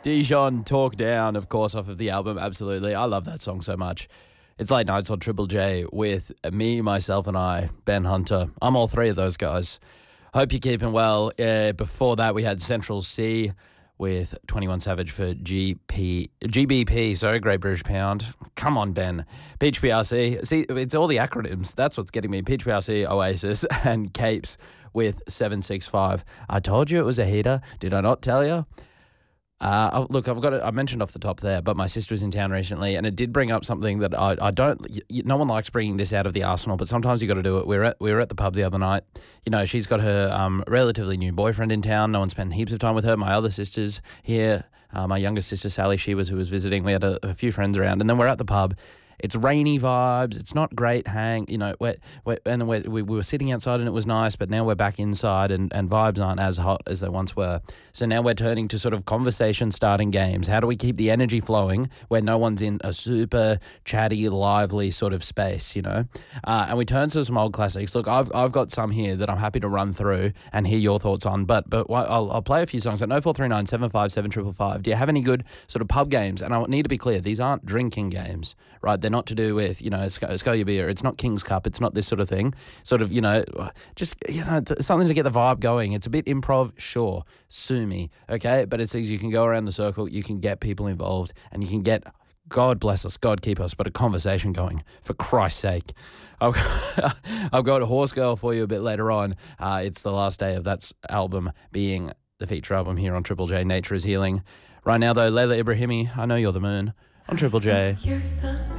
Dijon Talk Down, of course, off of the album. Absolutely. I love that song so much. It's Late Nights on Triple J with me, myself, and I, Ben Hunter. I'm all three of those guys. Hope you're keeping well. Before that, we had Central C with 21 Savage for GBP, sorry, Great British Pound. Come on, Ben. Peach PRC. See, it's all the acronyms. That's what's getting me. Peach PRC, Oasis, and Capes with 765. I told you it was a heater. Did I not tell you? Look, I mentioned off the top there, but my sister was in town recently, and it did bring up something that I don't. No one likes bringing this out of the arsenal, but sometimes you got to do it. We were at the pub the other night. You know, she's got her relatively new boyfriend in town. No one spent heaps of time with her. My other sister's here. My younger sister Sally, who was visiting. We had a few friends around, and then we're at the pub. It's rainy vibes. It's not great hang. You know, we were sitting outside and it was nice, but now we're back inside and vibes aren't as hot as they once were. So now we're turning to sort of conversation starting games. How do we keep the energy flowing where no one's in a super chatty, lively sort of space, you know? And we turn to some old classics. Look, I've got some here that I'm happy to run through and hear your thoughts on, but I'll play a few songs at 0439 757 555. Do you have any good sort of pub games? And I need to be clear, these aren't drinking games, right? They're not to do with, you know, scull your beer. It's not King's Cup. It's not this sort of thing. Sort of, you know, just, you know, something to get the vibe going. It's a bit improv, sure. Sue me, okay? But it's things you can go around the circle, you can get people involved, and you can get, God bless us, God keep us, but a conversation going, for Christ's sake. I've got a Horse Girl for you a bit later on. It's the last day of that album being the feature album here on Triple J, Nature is Healing. Right now, though, Layla Ibrahimi, I Know You're the Moon, on Triple J.